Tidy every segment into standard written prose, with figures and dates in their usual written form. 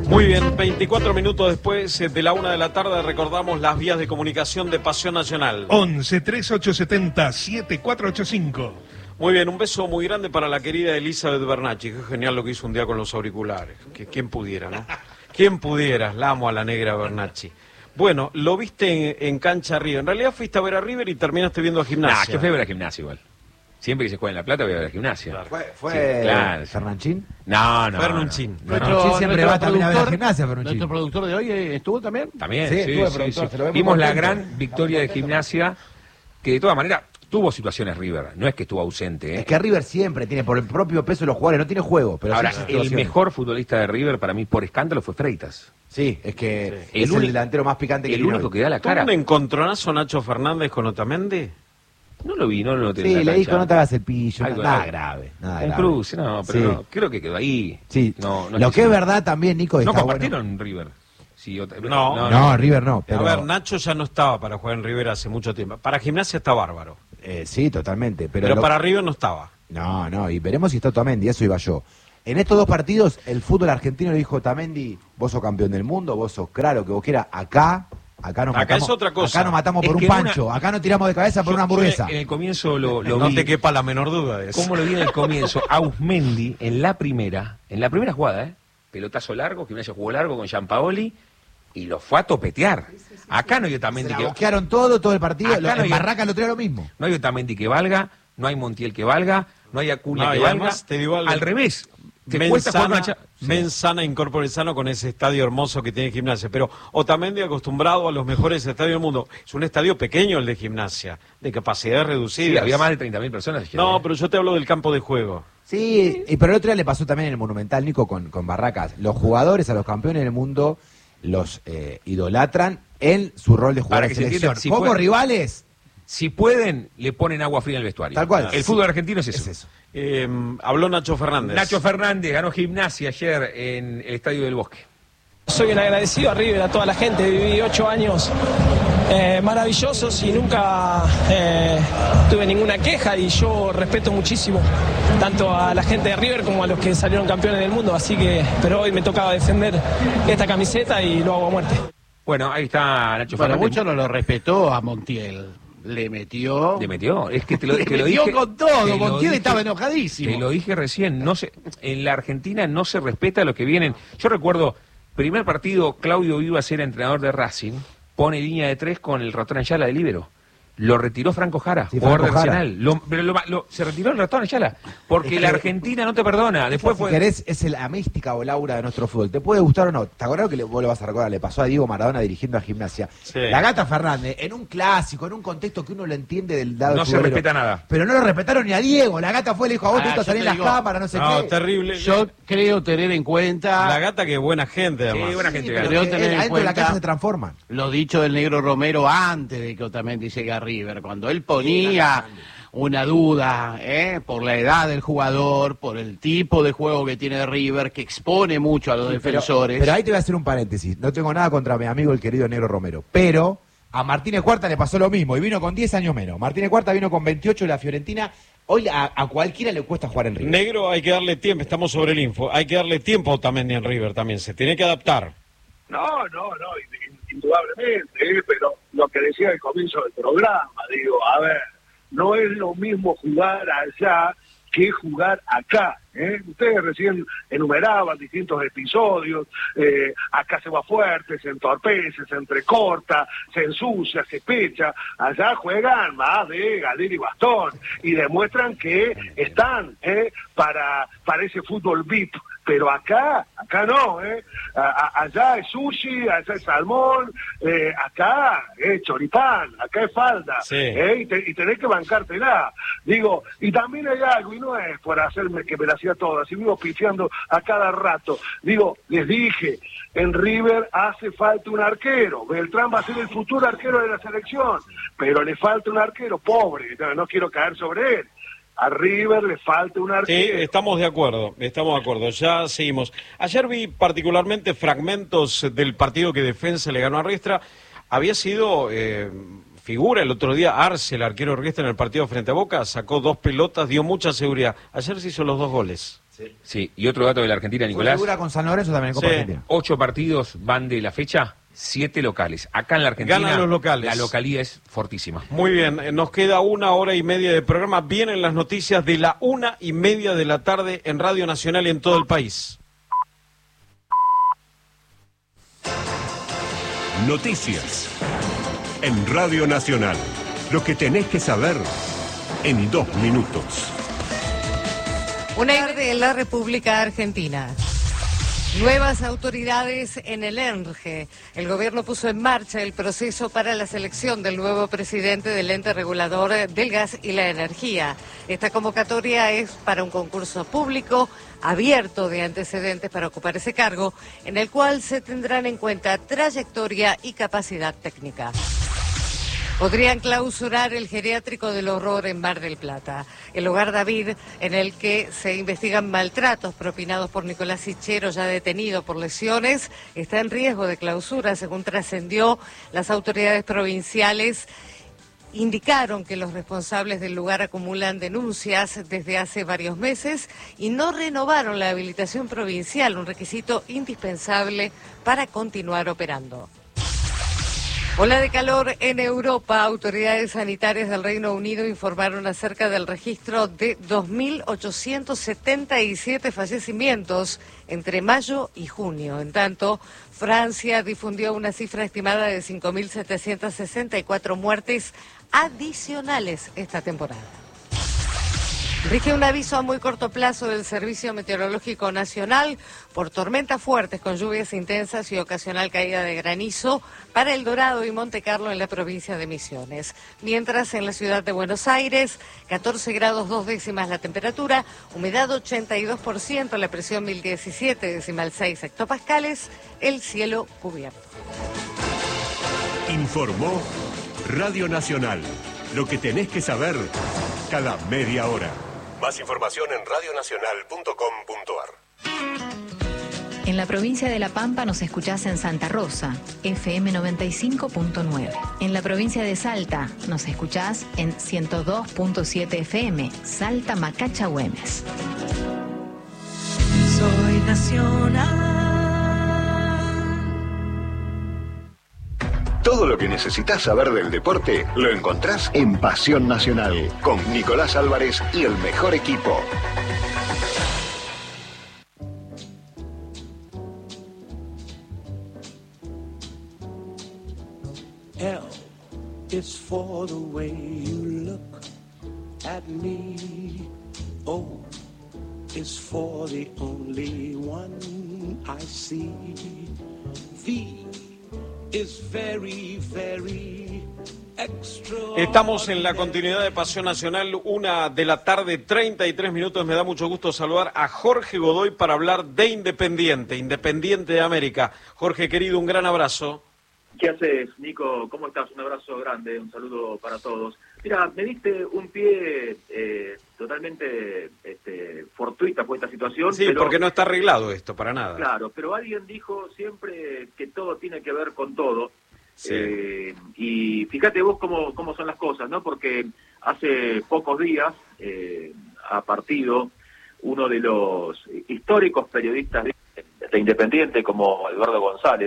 Muy bien, 24 minutos después de la 1 de la tarde recordamos las vías de comunicación de Pasión Nacional. 11 3870 7485. Muy bien, un beso muy grande para la querida Elizabeth Bernacchi. Qué genial lo que hizo un día con los auriculares. ¿Quién pudiera, no? ¿Quién pudiera? La amo a la negra Bernacchi. Bueno, lo viste en cancha River. En realidad fuiste a ver a River y terminaste viendo a Gimnasia. Yo fui a ver a Gimnasia igual. Siempre que se juega en La Plata voy a ver a Gimnasia. Claro. ¿Fue Sí, claro. Fernanchín? No. Fernanchín. Fernanchín siempre va también a ver a Gimnasia, Fernanchín. ¿Nuestro productor de hoy estuvo también? También, Sí, sí, estuve sí, productor, sí. se lo ve muy Vimos la contento. gran victoria de Gimnasia, que de todas maneras tuvo situaciones River, no es que estuvo ausente. Es que River siempre tiene, por el propio peso de los jugadores, no tiene juego. Pero Ahora, sí el situaciones. mejor futbolista de River para mí por escándalo fue Freitas. Sí, es que Sí. es el delantero más picante que El tiene único hoy. que da la ¿Tuvo cara. un encontronazo Nacho Fernández con Otamendi? No lo vi, no lo noté. en Sí, la le cancha. dijo, no te hagas el pillo, Algo nada grave. grave. Nada Un grave. cruce, no, pero Sí. no, creo que quedó ahí. Sí, No, lo que es verdad también, Nico, No está compartieron River. Sí, No. No, River no, pero... A ver, Nacho ya no estaba para jugar en River hace mucho tiempo. Para Gimnasia está bárbaro. Sí, totalmente. Pero para River no estaba. No, y veremos si está Otamendi, eso iba yo. En estos dos partidos, el fútbol argentino le dijo, Otamendi, vos sos campeón del mundo, vos sos claro que vos quieras, acá nos Acá matamos, es otra cosa. acá nos matamos Es por un que pancho, acá nos tiramos de cabeza por una hamburguesa. En el comienzo lo No vi. te quepa la menor duda de eso. ¿Cómo lo vi en el comienzo? Ausmendi en la primera jugada, pelotazo largo, Gimnasia jugó largo con Gianpaoli y lo fue a topetear. Acá no hay Se Otamendi la que boquearon todo el partido, Acá no en hay- Barraca lo trae lo mismo. no hay Otamendi que valga, no hay Montiel que valga, no hay Acuña No, que y valga. además te digo algo. Al revés. Te cuesta jugar con la Sí. Mensana incorpore sano con ese estadio hermoso que tiene Gimnasia. Pero Otamendi acostumbrado a los mejores estadios del mundo. Es un estadio pequeño el de Gimnasia, de capacidad Sí, reducida. había más de 30.000 personas. ayer, No, pero yo te hablo del campo de juego. Sí, pero el otro día le pasó también en el Monumental, Nico, con Barracas. Los jugadores a los campeones del mundo los idolatran en su rol de jugador Para de que se selección. entienda, si Como puede- rivales, Si pueden, le ponen agua fría al vestuario. Tal cual. El Sí. fútbol argentino es eso. es eso. Habló Nacho Fernández. Nacho Fernández ganó Gimnasia ayer en el Estadio del Bosque. Soy el agradecido a River, a toda la gente. Viví 8 años maravillosos y nunca tuve ninguna queja, y yo respeto muchísimo tanto a la gente de River como a los que salieron campeones del mundo, así que, pero hoy me tocaba defender esta camiseta y lo hago a muerte. Bueno, ahí está Nacho Bueno, Fernández. mucho no lo respetó a Montiel. Le metió. Le metió, es que te lo Le dije. metió con todo, te lo Montiel dije- estaba enojadísimo. Te lo dije recién, en la Argentina no se respeta a los que vienen. Yo recuerdo, primer partido, Claudio Vivas era entrenador de Racing, pone línea de 3 con el ratón Ayala de líbero. Lo retiró Franco Jara, Sí, jugador de Franco Jara. Arsenal. Se retiró el ratón Ayala, porque Es la que- Argentina no te perdona. Después si fue... querés, es la mística o el aura de nuestro fútbol. ¿Te puede gustar o no? ¿Te acordás que vos lo vas a recordar? Le pasó a Diego Maradona dirigiendo a Gimnasia. Sí. La Gata Fernández, en un clásico, en un contexto que uno lo entiende del dado No se futbolero. respeta nada. Pero no lo respetaron ni a Diego. La Gata fue y le dijo, a vos te Ah, gusta yo salir en te las digo- cámaras, no sé No, qué. terrible. Yo creo tener en cuenta La Gata que buena gente, además. Sí, buena gente. pero Creo que tener en adentro de la cuenta- casa se transforman. los dichos del Negro Romero antes de que Otamendi llegue a River, cuando él ponía una duda por la edad del jugador, por el tipo de juego que tiene River, que expone mucho a los defensores. Pero ahí te voy a hacer un paréntesis. No tengo nada contra mi amigo el querido Negro Romero. Pero a Martínez Cuarta le pasó lo mismo y vino con 10 años menos. Martínez Cuarta vino con 28 de la Fiorentina. Hoy a cualquiera le cuesta jugar en River. Negro, hay que darle tiempo, estamos sobre el info. Hay que darle tiempo a Otamendi en River también. Se tiene que adaptar. No, indudablemente, pero lo que decía al comienzo del programa, digo, a ver, no es lo mismo jugar allá que jugar acá. Ustedes recién enumeraban distintos episodios, acá se va fuerte, se entorpece, se entrecorta, se ensucia, se pecha, allá juegan más de galera y bastón y demuestran que están para ese fútbol VIP, pero acá no, allá es sushi, allá es salmón, acá es choripán, acá es falda, Sí. y tenés que bancártela. Digo, y también hay algo, y no es por hacerme que me la hacía todas, y vivo pifiando a cada rato. Digo, les dije, en River hace falta un arquero, Beltrán va a ser el futuro arquero de la selección, pero le falta un arquero, pobre, no quiero caer sobre él. A River le falta un Sí, arquero. estamos de acuerdo, ya seguimos. Ayer vi particularmente fragmentos del partido que Defensa le ganó a Riestra. Había sido figura el otro día Arce, el arquero Riestra, en el partido frente a Boca, sacó 2 pelotas, dio mucha seguridad. Ayer se hizo los 2 goles. Sí, y otro dato de la Argentina, Nicolás. Figura con San Lorenzo también en Copa Sí. Argentina. 8 partidos van de la fecha, 7 locales. Acá en la Argentina Ganan los locales. la localía es fortísima. Muy bien, nos queda 1 hora y media de programa. Vienen las noticias de la 1:30 de la tarde en Radio Nacional y en todo el país. Noticias en Radio Nacional. Lo que tenés que saber en 2 minutos. Una tarde en la República Argentina. Nuevas autoridades en el ENRGE. El gobierno puso en marcha el proceso para la selección del nuevo presidente del ente regulador del gas y la energía. Esta convocatoria es para un concurso público abierto de antecedentes para ocupar ese cargo, en el cual se tendrán en cuenta trayectoria y capacidad técnica. Podrían clausurar el geriátrico del horror en Mar del Plata, el hogar David, en el que se investigan maltratos propinados por Nicolás Sichero, ya detenido por lesiones, está en riesgo de clausura, según trascendió. Las autoridades provinciales indicaron que los responsables del lugar acumulan denuncias desde hace varios meses y no renovaron la habilitación provincial, un requisito indispensable para continuar operando. Ola de calor en Europa. Autoridades sanitarias del Reino Unido informaron acerca del registro de 2.877 fallecimientos entre mayo y junio. En tanto, Francia difundió una cifra estimada de 5.764 muertes adicionales esta temporada. Rige un aviso a muy corto plazo del Servicio Meteorológico Nacional por tormentas fuertes con lluvias intensas y ocasional caída de granizo para El Dorado y Monte Carlo en la provincia de Misiones. Mientras en la ciudad de Buenos Aires, 14 grados 2 décimas la temperatura, humedad 82%, la presión 1017,6 hectopascales, el cielo cubierto. Informó Radio Nacional. Lo que tenés que saber cada media hora. Más información en radionacional.com.ar. En la provincia de La Pampa nos escuchás en Santa Rosa, FM 95.9. En la provincia de Salta nos escuchás en 102.7 FM, Salta Macacha Güemes. Soy nacional. Todo lo que necesitas saber del deporte lo encontrás en Pasión Nacional, con Nicolás Álvarez y el mejor equipo. L is for the way you look at me. O is for the only one I see. V is very, very extra. Estamos en la continuidad de Pasión Nacional, 1:33 p.m. Me da mucho gusto saludar a Jorge Godoy para hablar de Independiente de América. Jorge, querido, un gran abrazo. ¿Qué haces, Nico? ¿Cómo estás? Un abrazo grande, un saludo para todos. Mira, me diste un pie totalmente fortuita por esta situación. Sí, pero, porque no está arreglado esto, para nada. Claro, pero alguien dijo siempre que todo tiene que ver con todo. Sí. Y fíjate vos cómo son las cosas, ¿no? Porque hace pocos días ha partido uno de los históricos periodistas de Independiente, como Eduardo González,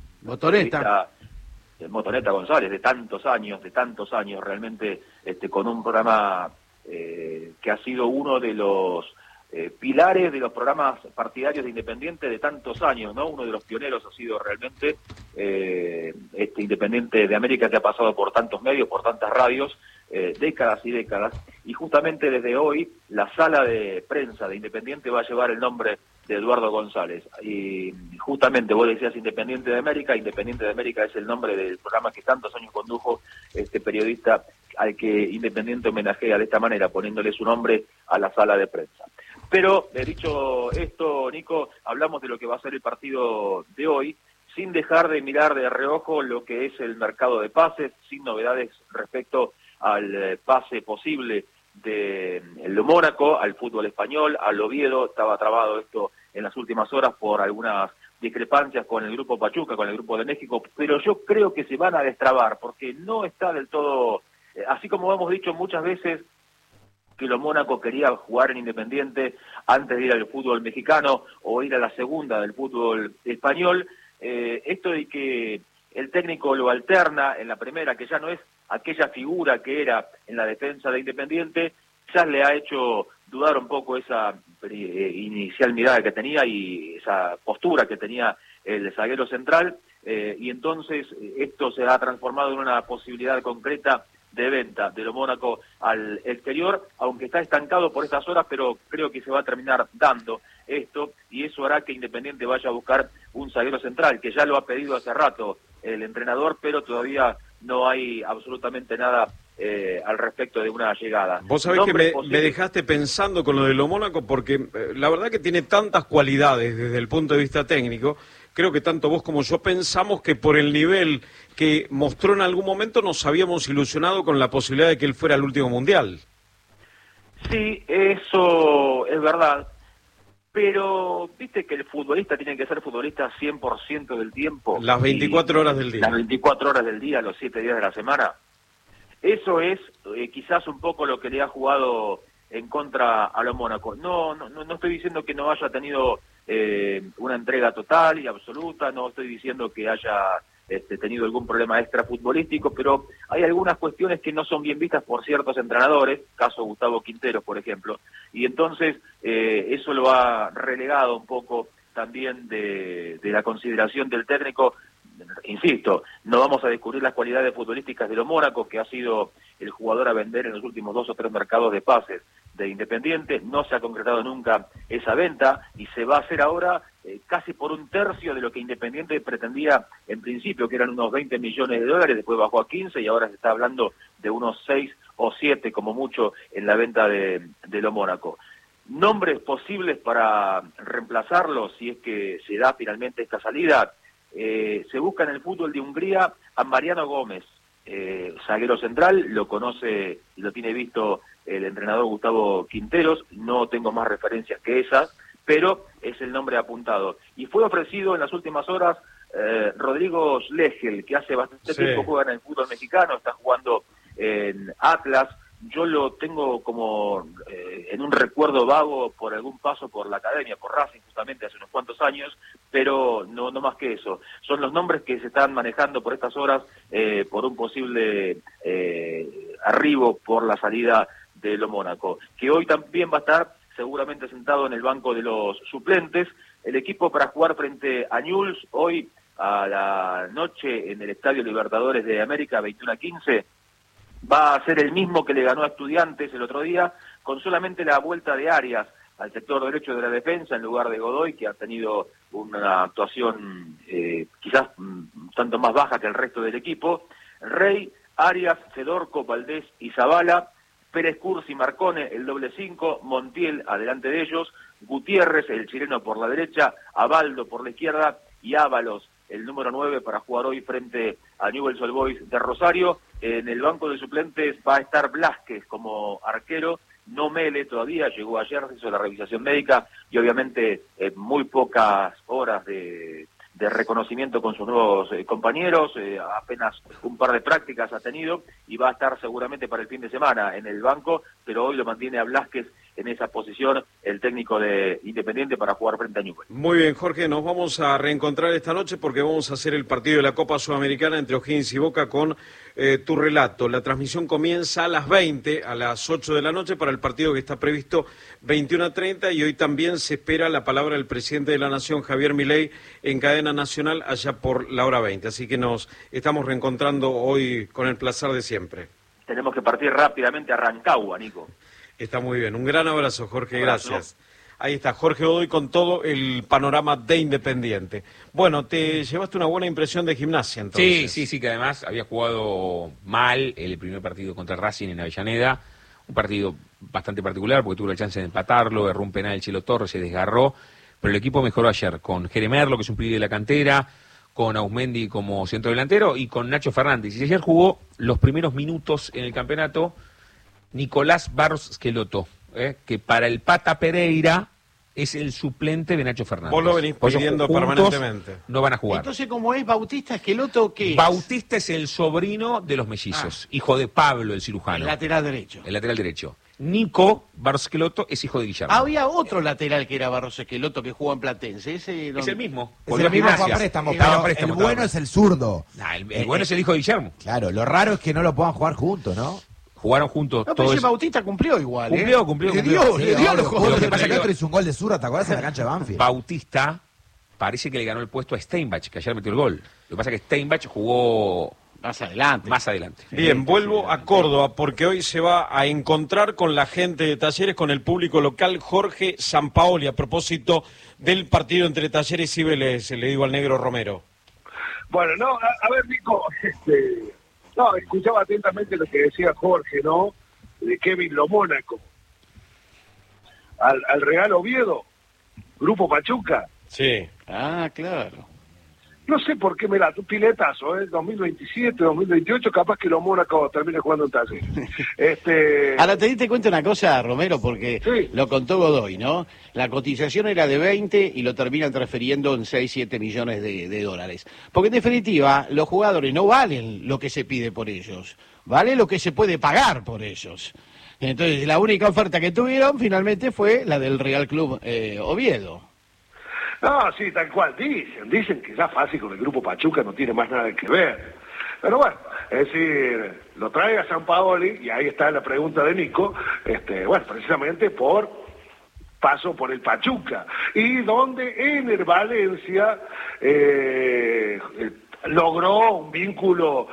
Motoneta González, de tantos años, realmente con un programa que ha sido uno de los pilares de los programas partidarios de Independiente de tantos años, ¿no? Uno de los pioneros ha sido realmente Independiente de América, que ha pasado por tantos medios, por tantas radios, décadas y décadas, y justamente desde hoy la sala de prensa de Independiente va a llevar el nombre de Eduardo González. Y justamente vos decías Independiente de América es el nombre del programa que tantos años condujo este periodista al que Independiente homenajea de esta manera, poniéndole su nombre a la sala de prensa. Pero, dicho esto, Nico, hablamos de lo que va a ser el partido de hoy, sin dejar de mirar de reojo lo que es el mercado de pases, sin novedades respecto al pase posible del Mónaco al fútbol español, al Oviedo. Estaba trabado esto en las últimas horas por algunas discrepancias con el grupo Pachuca, con el grupo de México, pero yo creo que se van a destrabar, porque no está del todo, así como hemos dicho muchas veces, que lo Mónaco quería jugar en Independiente antes de ir al fútbol mexicano o ir a la segunda del fútbol español. Esto de que el técnico lo alterna en la primera, que ya no es aquella figura que era en la defensa de Independiente, ya le ha hecho dudar un poco esa inicial mirada que tenía y esa postura que tenía el zaguero central, y entonces esto se ha transformado en una posibilidad concreta de venta de lo Mónaco al exterior, aunque está estancado por estas horas, pero creo que se va a terminar dando esto, y eso hará que Independiente vaya a buscar un zaguero central, que ya lo ha pedido hace rato el entrenador, pero todavía no hay absolutamente nada al respecto de una llegada. Vos sabés que me dejaste pensando con lo de lo Mónaco, porque la verdad que tiene tantas cualidades desde el punto de vista técnico. Creo que tanto vos como yo pensamos que por el nivel que mostró en algún momento nos habíamos ilusionado con la posibilidad de que él fuera al último mundial. Sí, eso es verdad, pero viste que el futbolista tiene que ser futbolista 100% del tiempo. Las 24 horas del día. Las 24 horas del día, los 7 días de la semana. Eso es quizás un poco lo que le ha jugado en contra a lo Mónaco. No estoy diciendo que no haya tenido una entrega total y absoluta, no estoy diciendo que haya tenido algún problema extra futbolístico, pero hay algunas cuestiones que no son bien vistas por ciertos entrenadores, caso Gustavo Quinteros, por ejemplo, y entonces eso lo ha relegado un poco también de la consideración del técnico. Insisto, no vamos a descubrir las cualidades futbolísticas de lo Mónaco, que ha sido el jugador a vender en los últimos 2 o 3 mercados de pases de Independiente. No se ha concretado nunca esa venta y se va a hacer ahora casi por 1/3 de lo que Independiente pretendía en principio, que eran unos 20 millones de dólares, después bajó a 15 y ahora se está hablando de unos 6 o 7 como mucho en la venta de lo Mónaco. Nombres posibles para reemplazarlo, si es que se da finalmente esta salida. Se busca en el fútbol de Hungría a Mariano Gómez, zaguero central, lo conoce y lo tiene visto el entrenador Gustavo Quinteros, no tengo más referencias que esas, pero es el nombre apuntado. Y fue ofrecido en las últimas horas Rodrigo Schlegel, que hace bastante tiempo juega en el fútbol mexicano, está jugando en Atlas. Yo lo tengo como en un recuerdo vago por algún paso por la academia, por Racing justamente hace unos cuantos años, pero no más que eso. Son los nombres que se están manejando por estas horas por un posible arribo por la salida de lo Mónaco, que hoy también va a estar seguramente sentado en el banco de los suplentes. El equipo para jugar frente a Newell's hoy a la noche en el Estadio Libertadores de América, 21:15, va a ser el mismo que le ganó a Estudiantes el otro día, con solamente la vuelta de Arias al sector derecho de la defensa en lugar de Godoy, que ha tenido una actuación quizás tanto más baja que el resto del equipo. Rey, Arias, Fedorco, Valdés y Zavala, Pérez Cursi, Marcone, el doble 5, Montiel adelante de ellos, Gutiérrez, el chileno por la derecha, Abaldo por la izquierda y Ábalos, el número 9, para jugar hoy frente a Newell's Old Boys de Rosario. En el banco de suplentes va a estar Blázquez como arquero, no Mele todavía, llegó ayer, se hizo la revisación médica y obviamente muy pocas horas de reconocimiento con sus nuevos compañeros, apenas un par de prácticas ha tenido y va a estar seguramente para el fin de semana en el banco, pero hoy lo mantiene a Blázquez en esa posición el técnico de Independiente para jugar frente a Newell's. Muy bien, Jorge, nos vamos a reencontrar esta noche porque vamos a hacer el partido de la Copa Sudamericana entre O'Higgins y Boca con tu relato. La transmisión comienza a las 20, a las 8 de la noche para el partido que está previsto 21:30 y hoy también se espera la palabra del presidente de la Nación, Javier Milei, en cadena nacional allá por la hora 20. Así que nos estamos reencontrando hoy con el placer de siempre. Tenemos que partir rápidamente a Rancagua, Nico. Está muy bien. Un gran abrazo, Jorge. Gracias. Ahí está, Jorge Godoy con todo el panorama de Independiente. Bueno, te llevaste una buena impresión de Gimnasia, entonces. Sí, que además había jugado mal el primer partido contra Racing en Avellaneda. Un partido bastante particular porque tuvo la chance de empatarlo, erró un penal el Chelo Torres, se desgarró. Pero el equipo mejoró ayer con Jeremerlo, que es un pibe de la cantera, con Ausmendi como centro delantero y con Nacho Fernández. Y ayer jugó los primeros minutos en el campeonato Nicolás Barros Schelotto, que para el Pata Pereira es el suplente de Nacho Fernández. Vos lo venís pidiendo permanentemente. No van a jugar. Entonces, ¿cómo es Bautista Schelotto? ¿Qué es? Bautista es el sobrino de los mellizos, hijo de Pablo, el cirujano. El lateral derecho. El lateral derecho. Nico Barros Esqueloto es hijo de Guillermo. Había otro lateral que era Barros Esqueloto que jugó en Platense. Ese Es el mismo. Es el mismo Juan Préstamo, pero el bueno es el zurdo. Nah, el bueno es el hijo de Guillermo. Claro, lo raro es que no lo puedan jugar juntos, ¿no? Jugaron juntos No, pero todos. ese Bautista cumplió igual. Cumplió. Le dio Sí, los obvio. jugadores. Lo que de pasa es que River. otro hizo un gol de zurda, ¿te acuerdas? En la cancha de Banfield. Bautista parece que le ganó el puesto a Steinbach, que ayer metió el gol. Lo que pasa es que Steinbach jugó Más adelante. más adelante. Bien, vuelvo a Córdoba porque hoy se va a encontrar con la gente de Talleres, con el público local, Jorge Sampaoli, a propósito del partido entre Talleres y Vélez, le digo al negro Romero. Bueno, no, a ver, Nico, no, escuchaba atentamente lo que decía Jorge, ¿no? De Kevin Lo Mónaco. Al Real Oviedo, Grupo Pachuca. Sí. Ah, claro. No sé por qué me la un piletazo, 2027, 2028, capaz que Lo Mónaco termine jugando en Talleres. Ahora te diste cuenta una cosa, Romero, porque Sí. lo contó Godoy, ¿no? La cotización era de 20 y lo terminan transfiriendo en 6, 7 millones de dólares. Porque en definitiva, los jugadores no valen lo que se pide por ellos, vale lo que se puede pagar por ellos. Entonces, la única oferta que tuvieron finalmente fue la del Real Club Oviedo. No, sí, tal cual, dicen que ya fácil con el Grupo Pachuca no tiene más nada que ver. Pero bueno, es decir, lo trae a Sampaoli, y ahí está la pregunta de Nico, bueno, precisamente por paso por el Pachuca, y donde en el Valencia logró un vínculo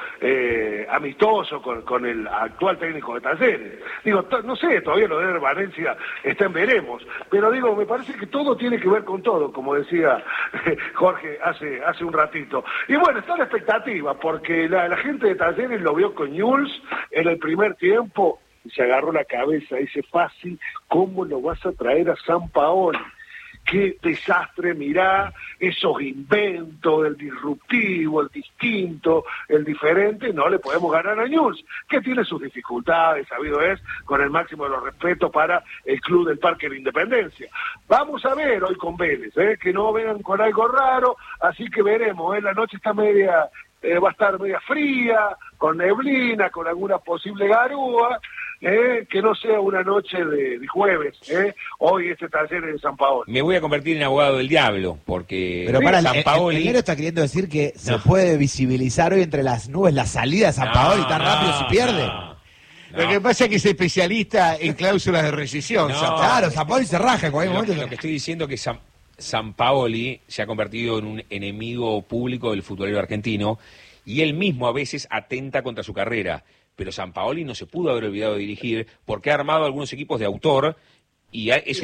amistoso con el actual técnico de Talleres. Digo, no sé, todavía lo de Valencia está en veremos, pero digo, me parece que todo tiene que ver con todo, como decía Jorge hace un ratito. Y bueno, está la expectativa, porque la gente de Talleres lo vio con Newell's en el primer tiempo, y se agarró la cabeza, dice, fácil, ¿cómo lo vas a traer a Sampaoli? Qué desastre, mirá, esos inventos, el disruptivo, el distinto, el diferente, no le podemos ganar a Newell's, que tiene sus dificultades, sabido es, con el máximo de los respetos para el club del Parque de la Independencia. Vamos a ver hoy con Vélez, que no vengan con algo raro, así que veremos, la noche está media, va a estar media fría, con neblina, con alguna posible garúa, que no sea una noche de jueves, hoy este taller en San Paolo. Me voy a convertir en abogado del diablo, porque Pero para, Sampaoli... el negro está queriendo decir que se puede visibilizar hoy entre las nubes la salida de Sampaoli tan rápido si pierde. Lo que pasa es que es especialista en cláusulas de rescisión. Claro, Sampaoli se raja en cualquier momento. Lo que estoy diciendo es que Sampaoli se ha convertido en un enemigo público del futbolero argentino y él mismo a veces atenta contra su carrera. Pero Sampaoli no se pudo haber olvidado de dirigir porque ha armado algunos equipos de autor y es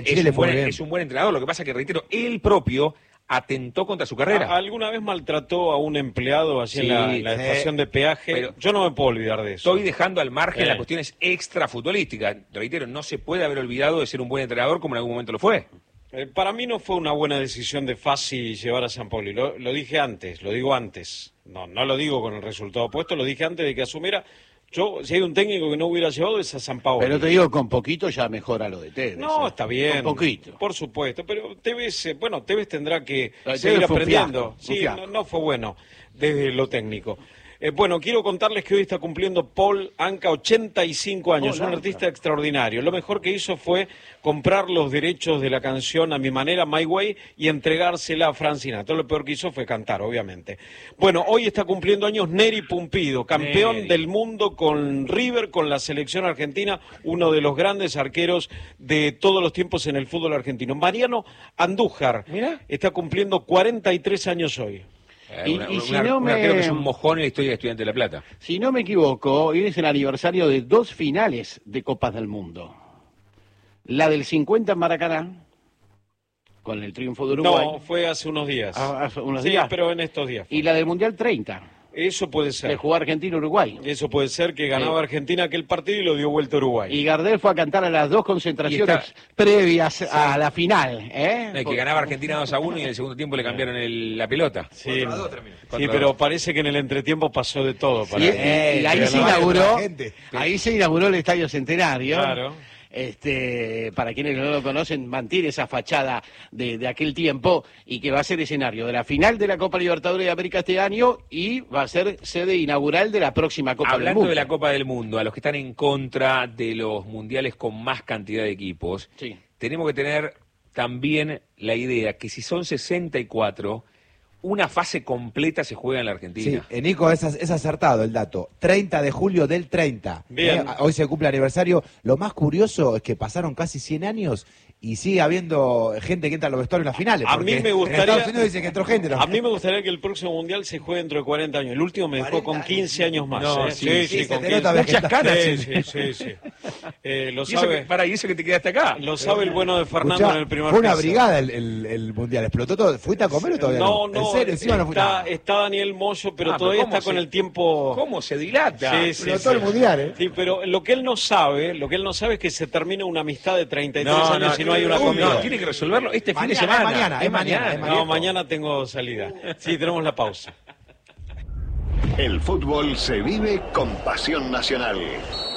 un buen entrenador. Lo que pasa es que, reitero, él propio atentó contra su carrera. ¿Alguna vez maltrató a un empleado así en la estación de peaje? Pero yo no me puedo olvidar de eso. Estoy dejando al margen las cuestiones extrafutbolísticas. Reitero, no se puede haber olvidado de ser un buen entrenador como en algún momento lo fue. Para mí no fue una buena decisión de Fassi llevar a Sampaoli. Lo dije antes, lo digo antes. No lo digo con el resultado opuesto, lo dije antes de que asumiera. Si hay un técnico que no hubiera llevado es a Sampaoli. Pero te digo, con poquito ya mejora lo de Tevez. No, está bien. Con poquito. Por supuesto, pero Tevez tendrá que Tevez seguir fue un aprendiendo. fiasco, Sí, no fue bueno desde lo técnico. Bueno, quiero contarles que hoy está cumpliendo Paul Anka 85 años, un artista extraordinario. Lo mejor que hizo fue comprar los derechos de la canción A Mi Manera, My Way, y entregársela a Frank Sinatra. Lo peor que hizo fue cantar, obviamente. Bueno, hoy está cumpliendo años Neri Pumpido, campeón del mundo con River, con la selección argentina, uno de los grandes arqueros de todos los tiempos en el fútbol argentino. Mariano Andújar está cumpliendo 43 años hoy. Creo que es un mojón en la historia de Estudiantes de La Plata. Si no me equivoco, hoy es el aniversario de 2 finales de Copas del Mundo. La del 50 en Maracaná, con el triunfo de Uruguay. No, fue hace unos días. ¿Hace unos días? Sí, pero en estos días. Y la del Mundial 30. Eso puede ser. De jugar Argentina-Uruguay. Eso puede ser, que ganaba Argentina aquel partido y lo dio vuelta a Uruguay. Y Gardel fue a cantar a las 2 concentraciones previas a la final. Que ganaba Argentina 2-1 y en el segundo tiempo le cambiaron la pelota. Sí, pero parece que en el entretiempo pasó de todo. Y ahí se inauguró el Estadio Centenario. Claro. para quienes no lo conocen, mantiene esa fachada de aquel tiempo y que va a ser escenario de la final de la Copa Libertadores de América este año y va a ser sede inaugural de la próxima Copa del Mundo. Hablando de la Copa del Mundo, a los que están en contra de los mundiales con más cantidad de equipos, Sí. tenemos que tener también la idea que si son 64, una fase completa se juega en la Argentina. Sí, Nico, es acertado el dato. 30 de julio del 30. Bien. Hoy se cumple aniversario. Lo más curioso es que pasaron casi 100 años y sigue habiendo gente que entra a los vestuarios en las finales. A mí me En gustaría, Estados Unidos dice que entró gente. a mí me gustaría que el próximo mundial se juegue dentro de 40 años. El último me dejó con 15 años más. No, sí, sí, con se te nota 15. muchas canas. Sí. Lo Y eso sabe, y eso que te quedaste acá. lo sabe el bueno de Fernando Escuchá, en el primer fue una piso. brigada el mundial. Explotó todo. ¿Fuiste a comer o todavía no? No, ¿En serio? Encima no fuiste. está Daniel Moyo, pero Ah, todavía ¿cómo está con se- el tiempo. ¿Cómo se dilata? Sí, Explotó el mundial, ¿eh? Sí, pero lo que él no sabe es que se termina una amistad de 33 años y no hay una comida. No, tiene que resolverlo este fin de Mañana, semana. es mañana. No, mañana tengo salida. Sí, tenemos la pausa. El fútbol se vive con pasión nacional.